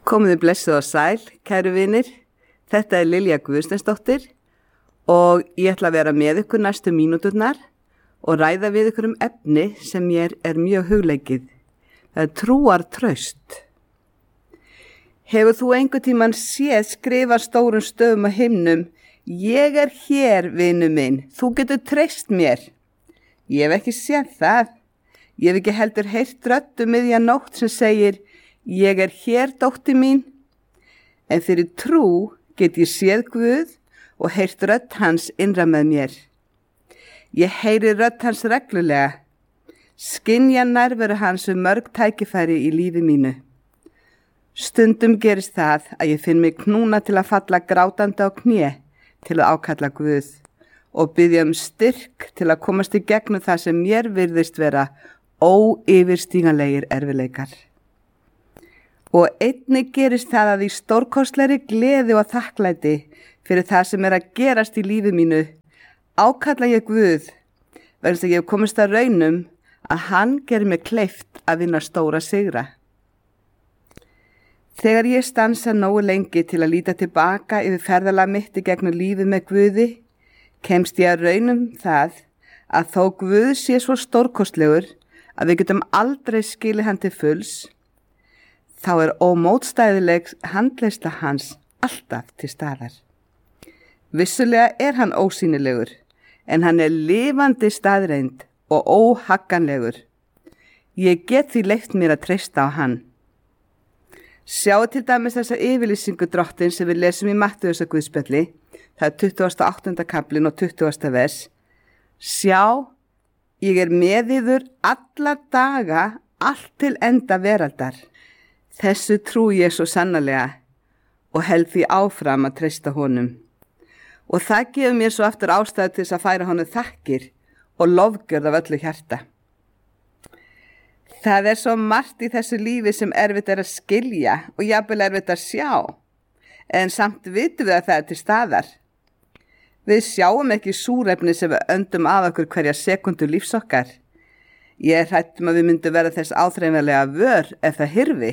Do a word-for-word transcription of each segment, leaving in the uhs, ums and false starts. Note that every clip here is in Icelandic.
Komiði blessuð og sæl, kæru vinir. Þetta er Lilja Guðsteinsdóttir og ég ætla að vera með ykkur næstu mínúturnar og ræða við ykkur um efni sem mér er mjög hugleikið. Það er trúartraust. Hefur þú einhvern tímann séð skrifa stórum stöfum á himnum: Ég er hér, vinu minn, þú getur treyst mér. Ég hef ekki séð það. Ég hef ekki heldur heyrt rödd um miðja nótt sem segir: Ég er hér, dóttir mín. En fyrir trú get ég séð Guð og heyrt rödd hans innra með mér. Ég heyri rödd hans reglulega. Skynja nærveru hans um mörg tækifæri í lífi mínu. Stundum gerist það að ég finn mig knúna til að falla grátandi á kné til að ákalla Guð og biðja um styrk til að komast í gegnum það sem mér virðist vera óyfirstíganlegir erfiðleikar. Og einnig gerist það að í stórkostlegri gleði og þakklæti fyrir það sem er að gerast í lífi mínu ákalla ég Guð vegna þess að ég hef komist að raunum að hann gerir mig kleift að vinna stóra sigra. Þegar ég stansa nógu lengi til að líta tilbaka yfir ferðalag mitt í gegnum lífið með Guði, kemst ég að raunum það að þó Guð sé svo stórkostlegur að við getum aldrei skilið hann til fulls, þá er ómótstæðileg handleiðsla hans alltaf til staðar. Vissulega er hann ósýnilegur, en hann er lifandi staðreind og óhagganlegur. Ég get því leyft mér að treysta á hann. Sjáu til dæmis þessa yfirlýsingu drottins sem við lesum í Mattheusar guðspjalli, það er tuttugasta og áttunda kaflinn og tuttugasta vers. Sjá, ég er með yður alla daga, allt til enda veraldar. Þessu trú ég svo sannarlega og held því áfram að treysta honum. Og það gefur mér svo aftur ástæðu til þess að færa honum þakkir og lofgjörð af öllu hjarta. Það er svo margt í þessu lífi sem erfitt er að skilja og jafnvel erfitt að sjá, en samt vitum við að það er til staðar. Við sjáum ekki súrefni sem við öndum að okkur hverja sekundu lífs okkar. Ég er hrædd um að við myndum vera þess áþreifanlega vör ef það hyrfi.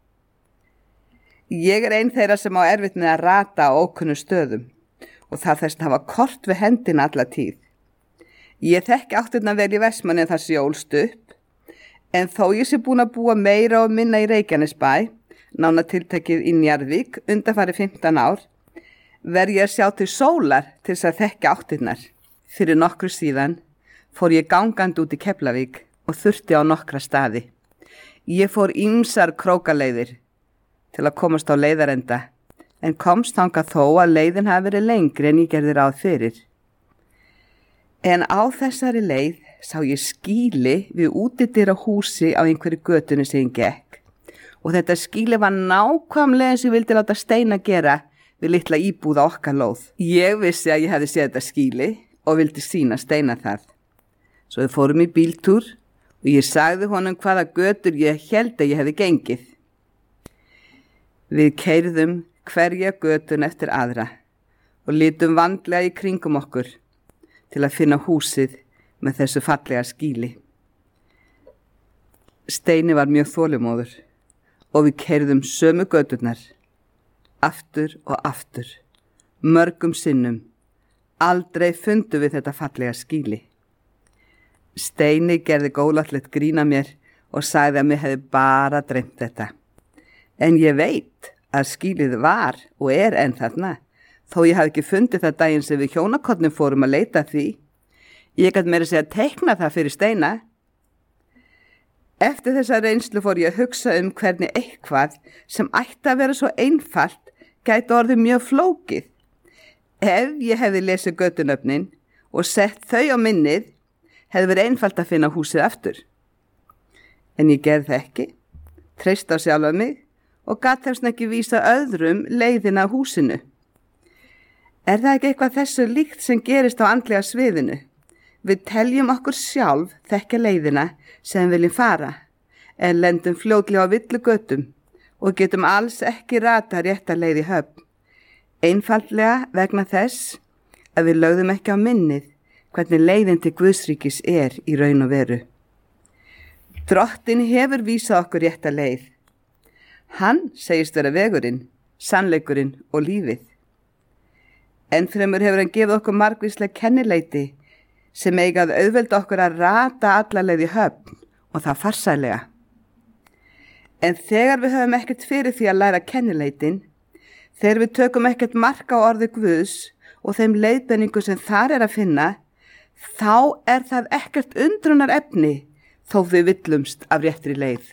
Ég er ein þeirra sem á erfitt með að rata á ókunnum stöðum og það þess að hafa kort við hendina alla tíð. Ég þekki áttirna vel í Vestmanni en það sé ólst upp, en þó ég sé búin að búa meira og minna í Reykjanesbæ, nánar tiltekið í Njarðvík, undanfarið fimmtán ár, verð ég að sjá til sólar til þess að þekki áttirnar. Fyrir nokkru síðan fór ég gangandi út í Keflavík og þurfti á nokkra staði. Ég fór ýmsar krókaleiðir til að komast á leiðarenda, en komst þangað þó að leiðin hafi verið lengri en ég gerði ráð fyrir. En á þessari leið sá ég skýli við útidyra húsi á einhverju götunni sem ég gekk, og þetta skýli var nákvæmlega eins og ég vildi láta Steina gera við litla íbúð á okkar lóð. Ég vissi að ég hefði séð þetta skýli og vildi sýna Steina það. Svo við fórum í bíltúr og ég sagði honum hvaða götur ég held að ég hefði gengið. Við keyrðum hverja götun eftir aðra og litum vandlega í kringum okkur til að finna húsið með þessu fallega skýli. Steini var mjög þolinmóður og við keyrðum sömu göturnar, aftur og aftur, mörgum sinnum. Aldrei fundum við þetta fallega skýli. Steini gerði góðláttlegt grín að mér og sagði að mér hefði bara dreymt þetta. En ég veit að skýlið var og er enn þarna, þó ég hafði ekki fundið það daginn sem við hjónakornum fórum að leita því. Ég gat meira að segja að teikna það fyrir Steina. Eftir þessa reynslu fór ég að hugsa um hvernig eitthvað sem ætti að vera svo einfalt gæti orðið mjög flókið. Ef ég hefði lesið götunöfnin og sett þau á minnið, hefði verið einfalt að finna húsið aftur. En ég gerði það ekki, treysti á sjálfa mig og gat þess ekki vísa öðrum leiðina á húsinu. Er það ekki eitthvað þessu líkt sem gerist á andlega sviðinu? Við teljum okkur sjálf þekkja leiðina sem við viljum fara, en lendum fljótlega á villu götum og getum alls ekki rata rétta leið í höfn. Einfaldlega vegna þess að við lögðum ekki á minnið hvernig leiðin til Guðsríkis er í raun og veru. Drottinn hefur vísað okkur rétta leið. Hann segist vera vegurinn, sannleikurinn og lífið. Ennfremur hefur hann gefið okkur margvísleg kennileiti sem eigað auðvelda okkur að rata alla leið í höfn og það farsælega. En þegar við höfum ekkert fyrir því að læra kennileitin, þegar við tökum ekkert mark á orði Guðs og þeim leiðbenningu sem þar er að finna, þá er það ekkert undrunar efni þó við villumst af réttri leið.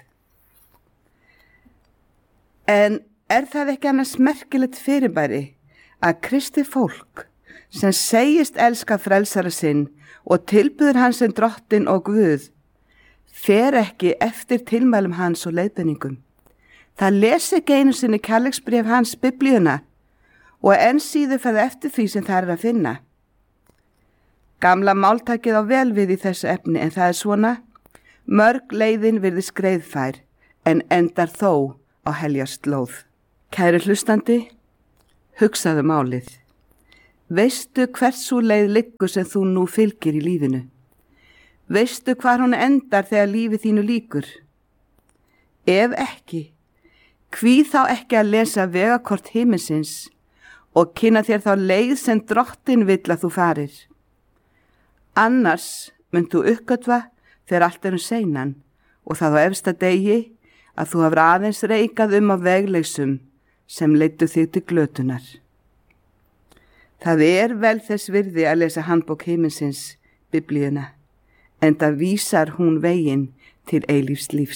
En er það ekki annars merkilegt fyrirbæri að kristið fólk sem segist elska frelsara sinn og tilbyður hans sem drottinn og Guð, fer ekki eftir tilmælum hans og leiðbeiningum. Það lesi ekki einu sinni kærleiksbréf hans Biblíuna og enn síður fer það eftir því sem það er að finna. Gamla máltakið á vel við í þessu efni en það er svona: mörg leiðin virðist greiðfær en endar þó á heljar slóð. Kæri hlustandi, hugsaðu málið. Veistu hversu leið liggur sem þú nú fylgir í lífinu? Veistu hvar hún endar þegar lífið þínu lýkur? Ef ekki, hví þá ekki að lesa vegakort himinsins og kynna þér þá leið sem drottinn vill að þú farir? Annars mynd þú uppgötva þegar allt er um seinan og það á efsta degi að þú hafur aðeins reikað um á vegleysum sem leiddu þig til glötunar. Það er vel þess virði að lesa handbók himinsins, Biblíuna, en það vísar hún veginn til eilífs lífs.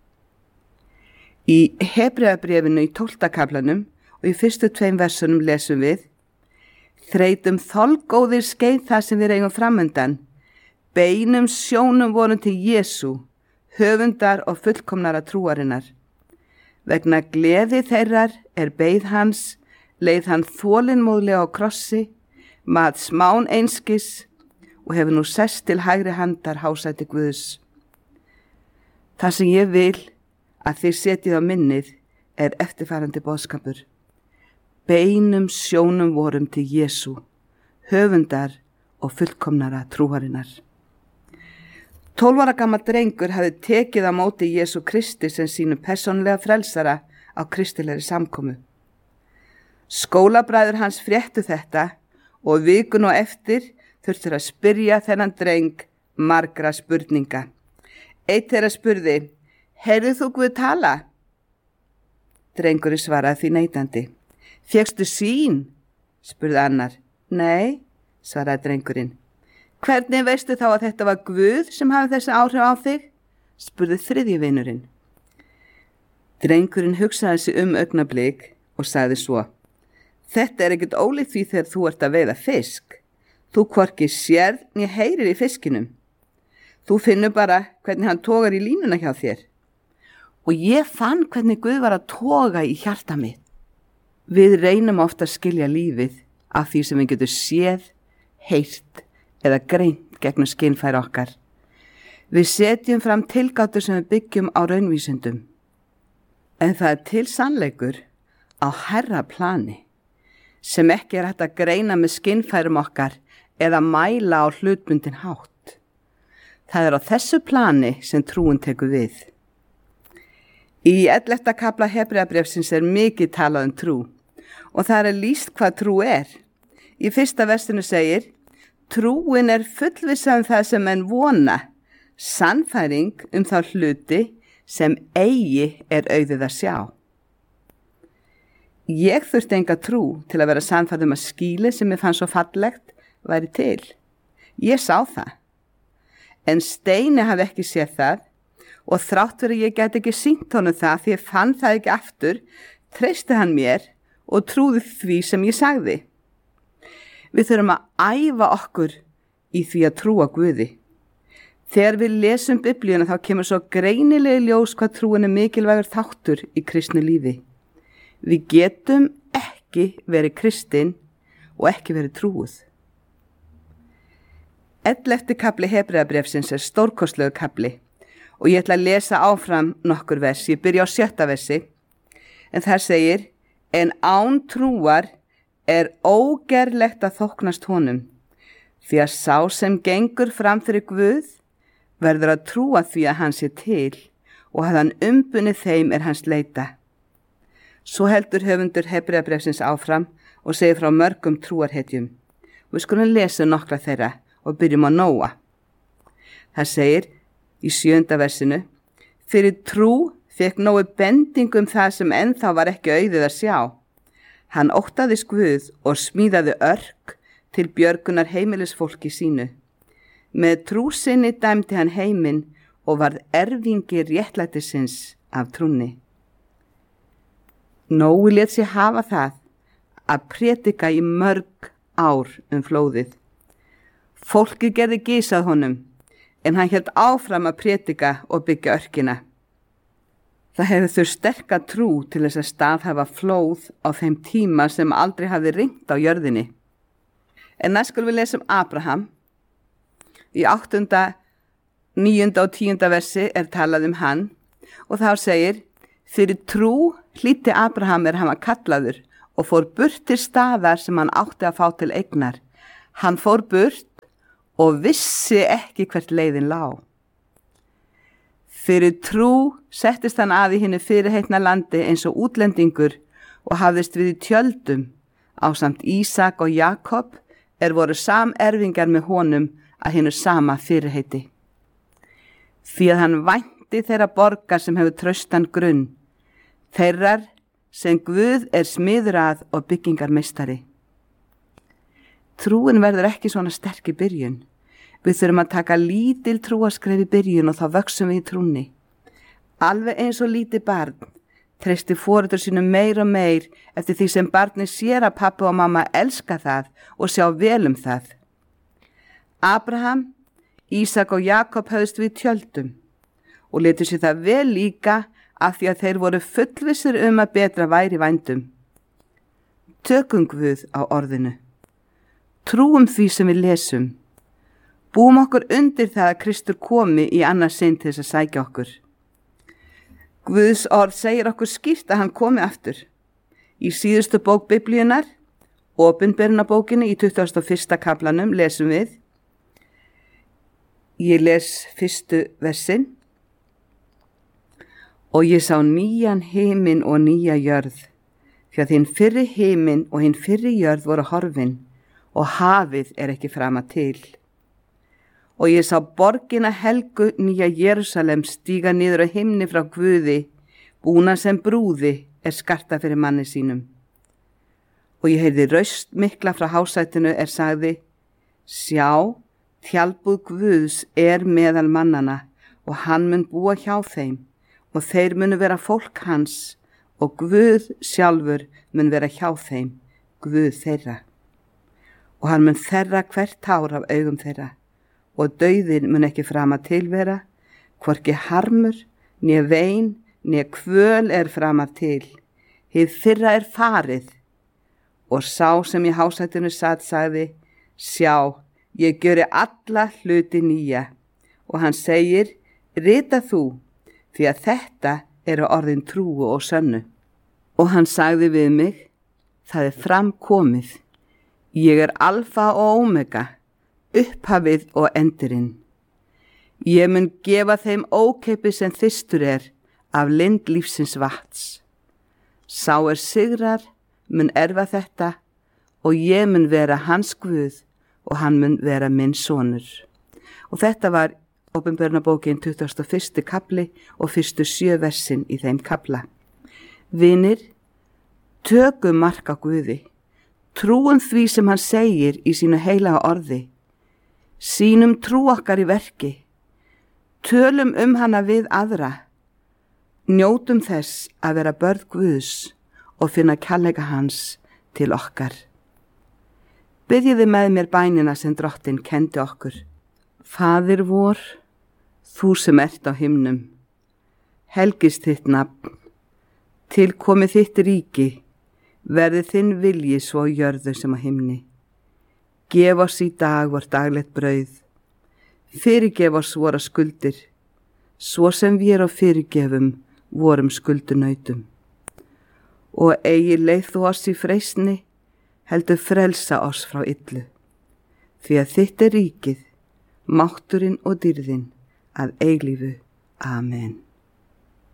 Í Hebreabréfinu í tólfta kaflanum og í fyrstu tveim versunum lesum við: þreytum þolgóðir skeið það sem við eigum framundan, beinum sjónum vorum til Jesú, höfundar og fullkomnara trúarinnar. Vegna gleði þeirrar er beið hans, leið hann þolinmóðlega á krossi, mat smán einskis og hefur nú sest til hægri handar hásæti Guðs. Það sem ég vil að þið setjið á minnið er eftirfarandi boðskapur: beinum sjónum vorum til Jesú, höfundar og fullkomnara trúarinnar. Tólf ára gamall drengur hafði tekið á móti Jesú Kristi sem sínu persónulega frelsara á kristilegri samkomu. Skólabræður hans fréttu þetta og vikun og eftir þurftur að spyrja þennan dreng margra spurninga. Eitt þeirra spurði: heyrðu þú Guð tala? Drengurinn svaraði því neitandi. Fékkstu sýn? Spurði annar. Nei, svaraði drengurinn. Hvernig veistu þá að þetta var Guð sem hafi þessi áhrif á þig? Spurði þriðji vinurinn. Drengurinn hugsaði sig um augnablik og sagði svo: þetta er ekkert ólíkt því þegar þú ert að veiða fisk. Þú hvorki sérð né heyrir í fiskinum. Þú finnur bara hvernig hann togar í línuna hjá þér. Og ég fann hvernig Guð var að toga í hjarta mitt. Við reynum ofta að skilja lífið af því sem við getum séð, heyrt eða greint gegnum skynfæri okkar. Við setjum fram tilgátur sem við byggjum á raunvísindum. En það er til sannleikur á hærra plani sem ekki er hægt að greina með skynfærum okkar eða mæla á hlutbundin hátt. Það er á þessu plani sem trúin tekur við. Í ellefta kafla Hebreabréfsins er mikið talað um trú og það er lýst hvað trú er. Í fyrsta versinu segir: trúin er fullvissa um það sem menn vona, sannfæring um þá hluti sem eigi er auðið að sjá. Ég þurfti enga trú til að vera sannfærð um að skýli sem ég fann svo fallegt væri til. Ég sá það. En Steini hafði ekki séð það og þrátt fyrir ég gæti ekki sýnt honum það því ég fann það ekki aftur, treysti hann mér og trúði því sem ég sagði. Við þurfum að æfa okkur í því að trúa Guði. Þegar við lesum Biblíuna þá kemur svo greinilegi ljós hvað trúin er mikilvægur þáttur í kristnu lífi. Við getum ekki verið kristin og ekki verið trúuð. ellefti kafli Hebreabréfsins er stórkostlegur kafli og ég ætla að lesa áfram nokkur vers. Ég byrja á sjötta versi en þar segir: en án trúar er ógerlegt að þóknast honum, því að sá sem gengur fram fyrir Guð verður að trúa því að hann sé til og að hann umbunni þeim er hans leita. Svo heldur höfundur Hebreabréfsins áfram og segir frá mörgum trúarhetjum. Við skulum lesa nokkra þeirra og byrjum á Nóa. Það segir í sjöunda versinu: Fyrir trú fekk Nói bendingu um það sem ennþá var ekki auðið að sjá. Hann óttaðist Guð og smíðaði örk til björgunar heimilisfólki sínu. Með trú sinni dæmdi hann heiminn og varð erfingi réttlætisins af trúnni. Nói lét sig hafa það að prédika í mörg ár um flóðið. Fólkið gerði gys að honum, en hann hélt áfram að prédika og byggja örkina. Það hefði þau sterka trú til þess að staðhæfa flóð á þeim tíma sem aldrei hafði rignt á jörðinni. En næst skulum við lesa um Abraham. Í áttunda, níunda og tíunda versi er talað um hann og þá segir: Fyrir trú hlýddi Abraham er hann var kallaður og fór burt til staðar sem hann átti að fá til eignar. Hann fór burt og vissi ekki hvert leiðin lá. Fyrir trú settist hann að í hinu fyrirheitna landi eins og útlendingur og hafðist við í tjöldum ásamt Ísak og Jakob er voru samerfingar með honum að hinu sama fyrirheiti. Því að hann vænti þeirra borgar sem hefur traustan grunn, þeirrar sem Guð er smiður að og byggingarmeistari. Trúin verður ekki svona sterk í byrjun. Við þurfum að taka lítil trúaskref í byrjun og þá vöxum við í trúnni. Alveg eins og lítið barn treysti foreldrar sínum meir og meir eftir því sem barnið sér að pabbi og mamma elska það og sjá vel um það. Abraham, Ísak og Jakob höfðust við tjöldum og letu sér það vel líka af því að þeir voru fullvissir um að betra væri vændum. Tökum Guð á orðinu. Trúum því sem við lesum. Búum okkur undir það að Kristur komi í annars sinn til þess að sækja okkur. Guðs orð segir okkur skýrt að hann komi aftur. Í síðustu bók Biblíunnar, Opinberunarbókinni í tuttugasta og fyrsta kaflanum, lesum við. Ég les fyrstu versin. Og ég sá nýjan himinn og nýja jörð, því að hinn fyrri himinn og hinn fyrri jörð voru horfin og hafið er ekki frama til. Og ég sá borgina helgu nýja Jerúsalem stíga niður á himni frá Guði, búna sem brúði er skarta fyrir manni sínum. Og ég heyrði raust mikla frá hásætinu er sagði: Sjá, tjaldbúð Guðs er meðal mannana og hann mun búa hjá þeim og þeir munu vera fólk hans og Guð sjálfur mun vera hjá þeim, Guð þeirra. Og hann mun þerra hvert tár af augum þeirra og dauðin mun ekki frama tilvera, hvorki harmur, né vein, né kvöl er framað til. Hið fyrra er farið. Og sá sem í hásætinu sat sagði: Sjá, ég gjöri alla hluti nýja. Og hann segir: Rita þú, því að þetta eru orðin trúu og sönnu. Og hann sagði við mig: Það er framkomið. Ég er alfa og omega, upphafið og endurinn. Ég mun gefa þeim ókeypi sem þyrstur er af lind lífsins vatns. Sá er sigrar mun erfa þetta og ég mun vera hans Guð og hann mun vera minn sonur. Og þetta var Opinberunarbókin tuttugasta og fyrsti kafli og fyrstu sjö versin í þeim kafla. Vinir, tökum mark á Guði. Trúum því sem hann segir í sínu heilaga orði. Sýnum trú okkar í verki. Tölum um hana við aðra. Njótum þess að vera börn Guðs og finna kærleika hans til okkar. Byrjiði með mér bænina sem Drottinn kendi okkur. Faðir vor, þú sem ert á himnum, helgist þitt nafn, tilkomi þitt ríki, verði þinn vilji svo jörðu sem á himni. Gef oss í dag vort daglegt brauð, fyrirgef oss vora skuldir, svo sem við erum fyrirgefum vorum skuldunautum. Og eigi leið þú oss í freistni, heldur frelsa oss frá illu, því að þitt er ríkið, mátturinn og dýrðin að eilífu. Amen.